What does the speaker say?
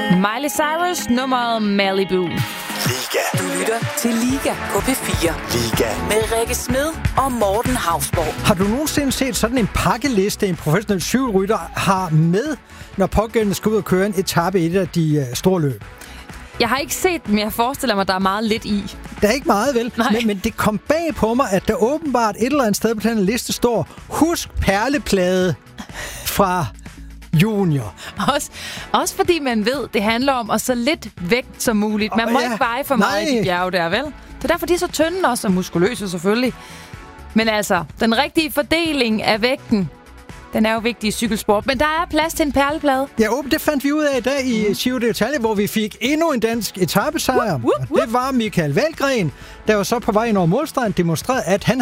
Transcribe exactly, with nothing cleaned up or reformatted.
Miley Cyrus, nummeret Malibu. Liga. Du lytter til Liga på P fire. Liga. Med Rikke Smed og Morten Hausborg. Har du nogensinde set sådan en pakkeliste, en professionel cykelrytter har med, når pågældende skal ud og køre en etape i et af de uh, store løb? Jeg har ikke set, men jeg forestiller mig, at der er meget lidt i. Der er ikke meget, vel? Men, men det kom bag på mig, at der åbenbart et eller andet sted på den liste står, husk perleplade fra junior. Også, også fordi man ved, det handler om at så lidt vægt som muligt. Man Oh, må ja. ikke veje for meget Nej. i de bjerge der, vel? Det er derfor, de er så tynde også, og muskuløse selvfølgelig. Men altså, den rigtige fordeling af vægten, den er jo vigtig i cykelsport. Men der er plads til en perleplade. Ja, åben, det fandt vi ud af i dag i Giro d'Italia, hvor vi fik endnu en dansk etapesejr. Whoop, whoop, whoop. Og det var Michael Valgren, der var så på vej ind over målstregen demonstreret, at han